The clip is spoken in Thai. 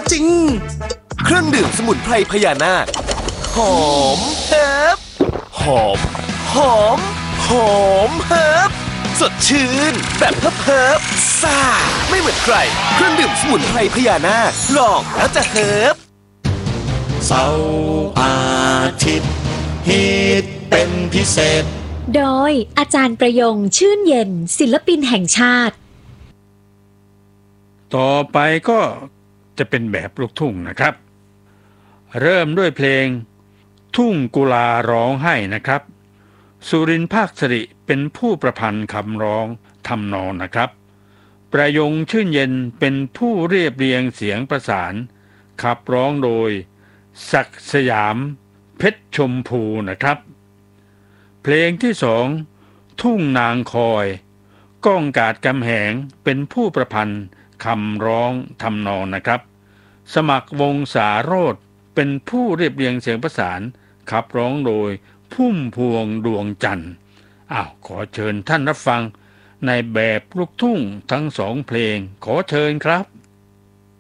จริงเครื่องดื่มสมุนไพรพญานาคหอมเฮิบหอมหอมหอมเฮิบสดชื่นแบบเฮิบซ่าไม่เหมือนใครเครื่องดื่มสมุนไพรพญานาคลองแล้วจะเฮิบเสาร์อาทิตย์ฮิตเป็นพิเศษโดยอาจารย์ประยงชื่นเย็นศิลปินแห่งชาติต่อไปก็จะเป็นแบบลูกทุ่งนะครับเริ่มด้วยเพลงทุ่งกุลาร้องไห้นะครับสุรินทร์ภาคสิริเป็นผู้ประพันธ์คำร้องทำนองนะครับประยงชื่นเย็นเป็นผู้เรียบเรียงเสียงประสานขับร้องโดยศักดิ์สยามเพชรชมพูนะครับเพลงที่สองทุ่งนางคอยก้องกาดกำแหงเป็นผู้ประพันธ์คำร้องทำนองนะครับสมัครวงศาโรธเป็นผู้เรียบเรียงเสียงประสานขับร้องโดยพุ่มพวงดวงจันทร์ขอเชิญท่านรับฟังในแบบลูกทุ่งทั้งสองเพลงขอเชิญครับ